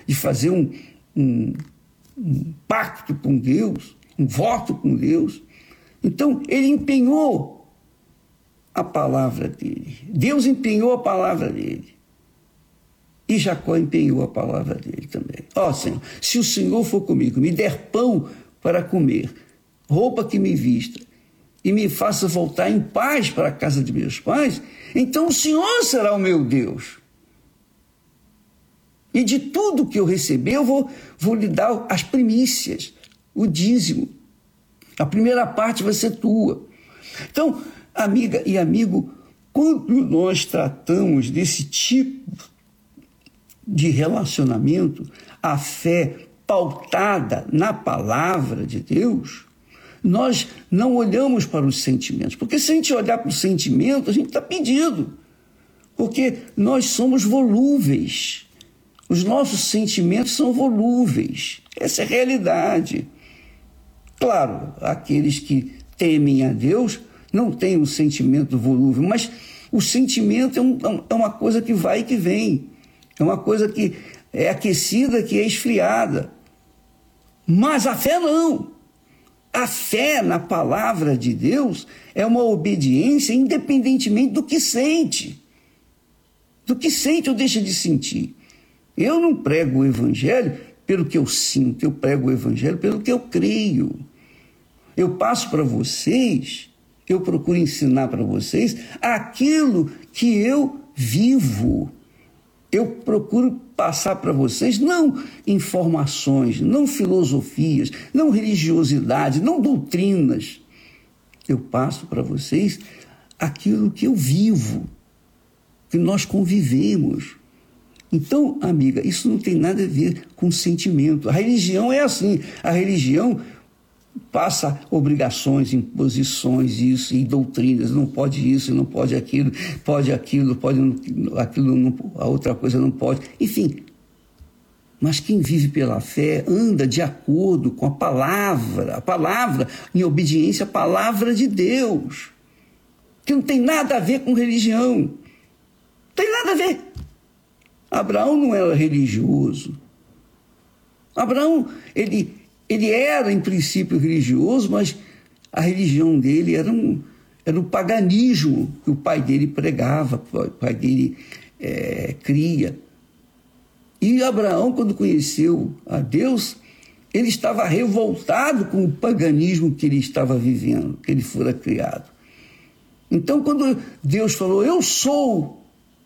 de fazer um pacto com Deus, um voto com Deus. Então, ele empenhou a palavra dele. Deus empenhou a palavra dele. E Jacó empenhou a palavra dele também. Ó Senhor, se o Senhor for comigo, me der pão para comer, roupa que me vista, e me faça voltar em paz para a casa de meus pais, então o Senhor será o meu Deus. E de tudo que eu receber, eu vou lhe dar as primícias, o dízimo. A primeira parte vai ser tua. Então, amiga e amigo, quando nós tratamos desse tipo de relacionamento, a fé pautada na palavra de Deus, nós não olhamos para os sentimentos. Porque se a gente olhar para o sentimento, a gente está perdido. Porque nós somos volúveis. Os nossos sentimentos são volúveis. Essa é a realidade. Claro, aqueles que temem a Deus não têm um sentimento volúvel, mas o sentimento é uma coisa que vai e que vem. É uma coisa que é aquecida, que é esfriada. Mas a fé não. A fé na palavra de Deus é uma obediência independentemente do que sente. Do que sente ou deixa de sentir. Eu não prego o evangelho pelo que eu sinto, eu prego o evangelho pelo que eu creio. Eu passo para vocês, eu procuro ensinar para vocês aquilo que eu vivo. Eu procuro passar para vocês não informações, não filosofias, não religiosidade, não doutrinas. Eu passo para vocês aquilo que eu vivo, que nós convivemos. Então, amiga, isso não tem nada a ver com sentimento. A religião é assim. A religião passa obrigações, imposições, isso, e doutrinas. Não pode isso, não pode aquilo, pode aquilo, a outra coisa não pode. Enfim, mas quem vive pela fé anda de acordo com a palavra em obediência à palavra de Deus, que não tem nada a ver com religião. Não tem nada a ver. Abraão não era religioso. Abraão, ele era, em princípio, religioso, mas a religião dele era um paganismo que o pai dele pregava, o pai dele cria. E Abraão, quando conheceu a Deus, ele estava revoltado com o paganismo que ele estava vivendo, que ele fora criado. Então, quando Deus falou, eu sou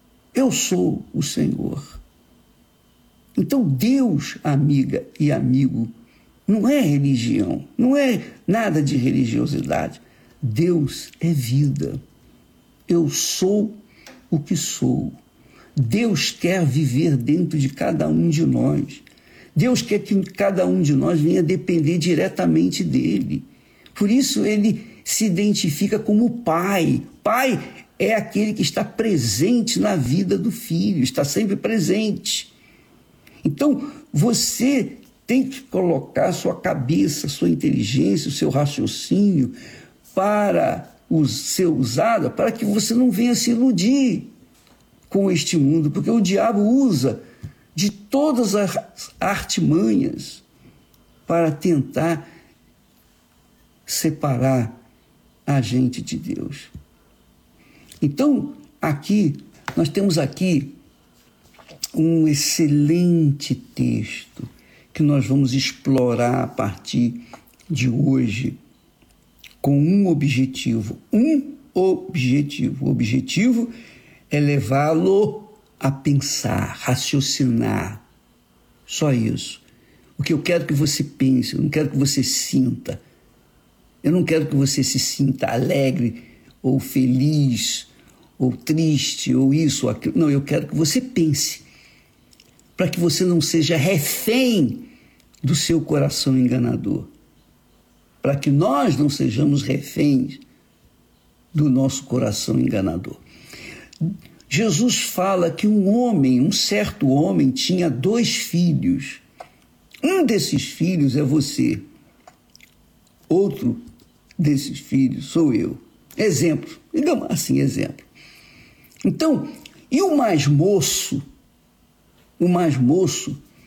o Senhor. Então, Deus, amiga e amigo, não é religião, não é nada de religiosidade. Deus é vida. Eu sou o que sou. Deus quer viver dentro de cada um de nós. Deus quer que cada um de nós venha depender diretamente dele. Por isso ele se identifica como Pai. Pai é aquele que está presente na vida do filho, está sempre presente. Então, você tem que colocar sua cabeça, sua inteligência, o seu raciocínio para ser usada para que você não venha se iludir com este mundo, porque o diabo usa de todas as artimanhas para tentar separar a gente de Deus. Então, nós temos aqui um excelente texto que nós vamos explorar a partir de hoje com um objetivo. O objetivo é levá-lo a pensar, raciocinar. Só isso. O que eu quero que você pense, eu não quero que você sinta. Eu não quero que você se sinta alegre ou feliz ou triste ou isso ou aquilo. Não, eu quero que você pense, para que você não seja refém do seu coração enganador, para que nós não sejamos reféns do nosso coração enganador. Jesus fala que um certo homem tinha 2 filhos. Um desses filhos é você. Outro desses filhos sou eu. Exemplo, digamos assim, exemplo. Então, e o mais moço